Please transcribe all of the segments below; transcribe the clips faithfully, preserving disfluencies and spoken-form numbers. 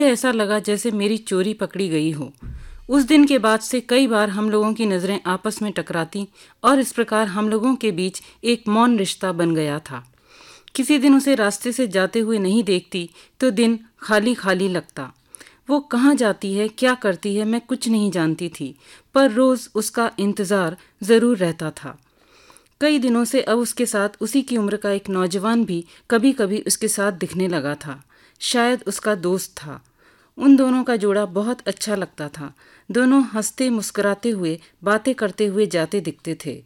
ऐसा लगा जैसे मेरी चोरी पकड़ी गई हो। उस दिन के बाद से कई बार हम लोगों की नज़रें आपस में टकराती और इस प्रकार हम लोगों के बीच एक मौन रिश्ता बन गया था। किसी दिन उसे रास्ते से जाते हुए नहीं देखती तो दिन खाली खाली लगता। वो कहाँ जाती है, क्या करती है, मैं कुछ नहीं जानती थी, पर रोज़ उसका इंतज़ार ज़रूर रहता था। कई दिनों से अब उसके साथ उसी की उम्र का एक नौजवान भी कभी कभी उसके साथ दिखने लगा था। शायद उसका दोस्त था। उन दोनों का जोड़ा बहुत अच्छा लगता था। दोनों हंसते मुस्कुराते हुए बातें करते हुए जाते दिखते थे।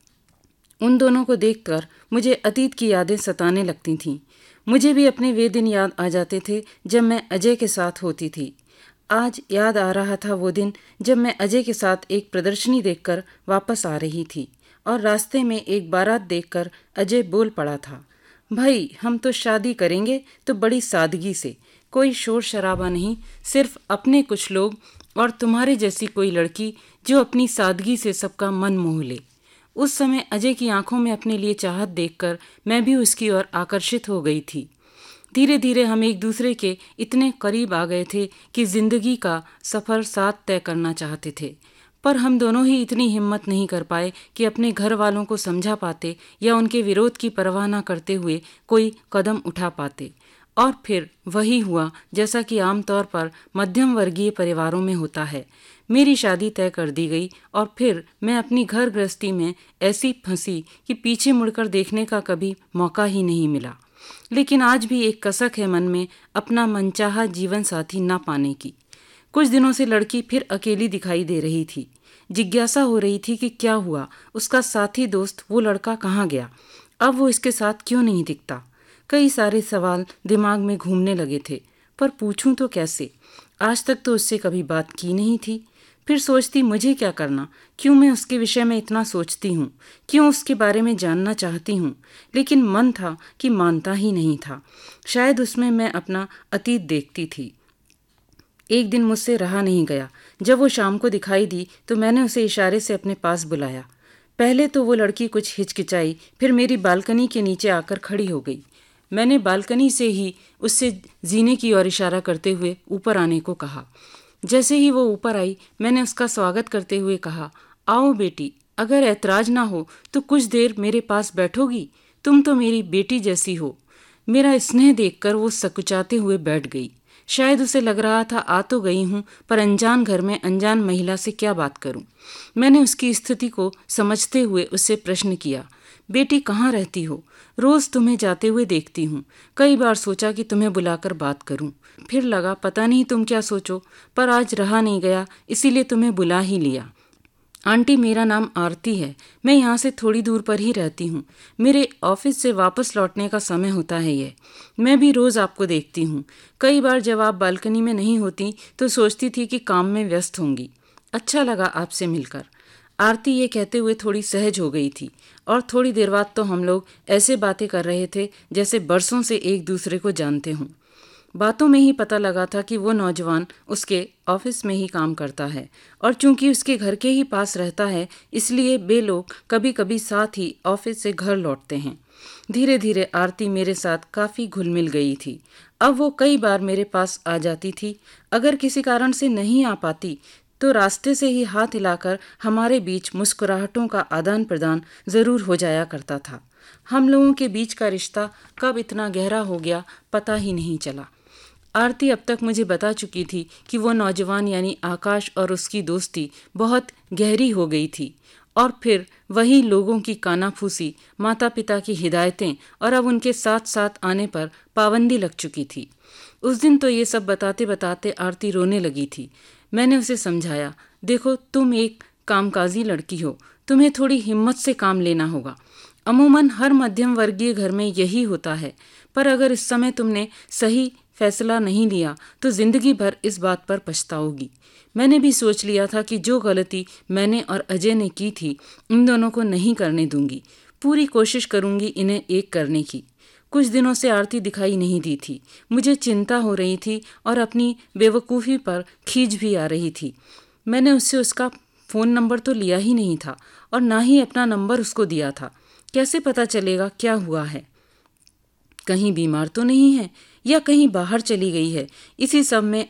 उन दोनों को देखकर मुझे अतीत की यादें सताने लगती थीं। मुझे भी अपने वे दिन याद आ जाते थे जब मैं अजय के साथ होती थी। आज याद आ रहा था वो दिन जब मैं अजय के साथ एक प्रदर्शनी देखकर वापस आ रही थी और रास्ते में एक बारात देखकर अजय बोल पड़ा था, भाई हम तो शादी करेंगे तो बड़ी सादगी से, कोई शोर शराबा नहीं, सिर्फ अपने कुछ लोग और तुम्हारे जैसी कोई लड़की जो अपनी सादगी से सबका मन मोह ले। उस समय अजय की आंखों में अपने लिए चाहत देखकर मैं भी उसकी ओर आकर्षित हो गई थी। धीरे धीरे हम एक दूसरे के इतने करीब आ गए थे कि जिंदगी का सफ़र साथ तय करना चाहते थे, पर हम दोनों ही इतनी हिम्मत नहीं कर पाए कि अपने घर वालों को समझा पाते या उनके विरोध की परवाह न करते हुए कोई कदम उठा पाते। और फिर वही हुआ जैसा कि आमतौर पर मध्यम वर्गीय परिवारों में होता है। मेरी शादी तय कर दी गई और फिर मैं अपनी घर गृहस्थी में ऐसी फंसी कि पीछे मुड़कर देखने का कभी मौका ही नहीं मिला। लेकिन आज भी एक कसक है मन में अपना मनचाहा जीवन साथी न पाने की। कुछ दिनों से लड़की फिर अकेली दिखाई दे रही थी। जिज्ञासा हो रही थी कि क्या हुआ, उसका साथी दोस्त वो लड़का कहाँ गया, अब वो इसके साथ क्यों नहीं दिखता। कई सारे सवाल दिमाग में घूमने लगे थे, पर पूछूं तो कैसे। आज तक तो उससे कभी बात की नहीं थी। फिर सोचती मुझे क्या करना, क्यों मैं उसके विषय में इतना सोचती हूँ, क्यों उसके बारे में जानना चाहती हूँ। लेकिन मन था कि मानता ही नहीं था। शायद उसमें मैं अपना अतीत देखती थी। एक दिन मुझसे रहा नहीं गया। जब वो शाम को दिखाई दी तो मैंने उसे इशारे से अपने पास बुलाया। पहले तो वो लड़की कुछ हिचकिचाई, फिर मेरी बालकनी के नीचे आकर खड़ी हो गई। मैंने बालकनी से ही उससे जीने की ओर इशारा करते हुए ऊपर आने को कहा। जैसे ही वो ऊपर आई मैंने उसका स्वागत करते हुए कहा, आओ बेटी, अगर ऐतराज ना हो तो कुछ देर मेरे पास बैठोगी, तुम तो मेरी बेटी जैसी हो। मेरा स्नेह देखकर वो सकुचाते हुए बैठ गई। शायद उसे लग रहा था आ तो गई हूँ, पर अनजान घर में अनजान महिला से क्या बात करूं। मैंने उसकी स्थिति को समझते हुए उससे प्रश्न किया, बेटी कहाँ रहती हो, रोज तुम्हें जाते हुए देखती हूँ। कई बार सोचा कि तुम्हें बुलाकर बात करूं, फिर लगा पता नहीं तुम क्या सोचो, पर आज रहा नहीं गया, इसीलिए तुम्हें बुला ही लिया। आंटी, मेरा नाम आरती है, मैं यहाँ से थोड़ी दूर पर ही रहती हूँ। मेरे ऑफिस से वापस लौटने का समय होता है ये। मैं भी रोज़ आपको देखती हूँ। कई बार जब आप बालकनी में नहीं होती तो सोचती थी कि काम में व्यस्त होंगी। अच्छा लगा आपसे मिलकर। आरती ये कहते हुए थोड़ी सहज हो गई थी और थोड़ी देर बाद तो हम लोग ऐसे बातें कर रहे थे जैसे बरसों से एक दूसरे को जानते हों। बातों में ही पता लगा था कि वो नौजवान उसके ऑफिस में ही काम करता है और चूंकि उसके घर के ही पास रहता है इसलिए वे लोग कभी कभी साथ ही ऑफिस से घर लौटते हैं। धीरे धीरे आरती मेरे साथ काफ़ी घुल मिल गई थी। अब वो कई बार मेरे पास आ जाती थी। अगर किसी कारण से नहीं आ पाती तो रास्ते से ही हाथ हिलाकर हमारे बीच मुस्कुराहटों का आदान प्रदान ज़रूर हो जाया करता था। हम लोगों के बीच का रिश्ता कब इतना गहरा हो गया पता ही नहीं चला। आरती अब तक मुझे बता चुकी थी कि वो नौजवान यानी आकाश और उसकी दोस्ती बहुत गहरी हो गई थी और फिर वही लोगों की कानाफूसी, माता पिता की हिदायतें और अब उनके साथ साथ आने पर पाबंदी लग चुकी थी। उस दिन तो ये सब बताते बताते आरती रोने लगी थी। मैंने उसे समझाया, देखो तुम एक कामकाजी लड़की हो, तुम्हें थोड़ी हिम्मत से काम लेना होगा। अमूमन हर मध्यम वर्गीय घर में यही होता है, पर अगर इस समय तुमने सही फैसला नहीं लिया तो जिंदगी भर इस बात पर पछताओगी। मैंने भी सोच लिया था कि जो गलती मैंने और अजय ने की थी इन दोनों को नहीं करने दूंगी। पूरी कोशिश करूंगी इन्हें एक करने की। कुछ दिनों से आरती दिखाई नहीं दी थी। मुझे चिंता हो रही थी और अपनी बेवकूफ़ी पर खींच भी आ रही थी। मैंने उससे उसका फ़ोन नंबर तो लिया ही नहीं था और ना ही अपना नंबर उसको दिया था। कैसे पता चलेगा क्या हुआ है। कहीं बीमार तो नहीं है या कहीं बाहर चली गई है। इसी सब में